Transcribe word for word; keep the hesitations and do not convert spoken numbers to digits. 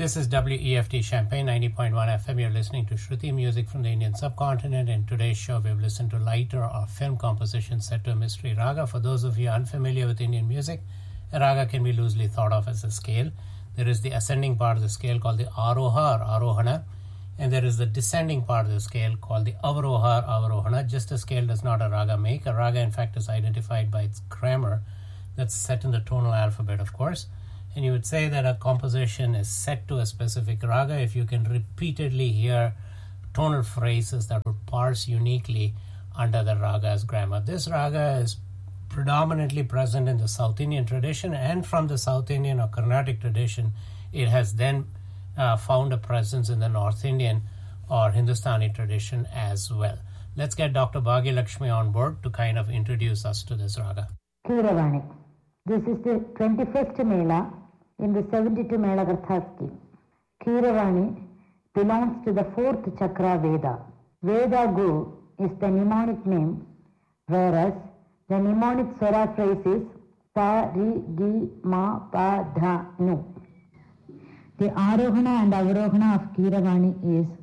This is W E F T Champaign ninety point one F M. You're listening to Shruti music from the Indian subcontinent. In today's show, we've listened to lighter or film compositions set to a mystery raga. For those of you unfamiliar with Indian music, a raga can be loosely thought of as a scale. There is the ascending part of the scale called the aroha or arohana, and there is the descending part of the scale called the avaroha or avarohana. Just a scale does not a raga make. A raga, in fact, is identified by its grammar that's set in the tonal alphabet, of course. And you would say that a composition is set to a specific raga if you can repeatedly hear tonal phrases that would parse uniquely under the raga's grammar. This raga is predominantly present in the South Indian tradition, and from the South Indian or Carnatic tradition, it has then uh, found a presence in the North Indian or Hindustani tradition as well. Let's get Doctor Bhagyalakshmi on board to kind of introduce us to this raga. Keeravani. This is the twenty-first Mela in the seventy-two Melagartha scheme. Keeravani belongs to the fourth chakra Veda. Veda Gu is the mnemonic name, whereas the mnemonic swara phrase is Pa, Ri, Gi, Ma, Pa, Dha, Nu. The Arohana and Avarohana of Keeravani is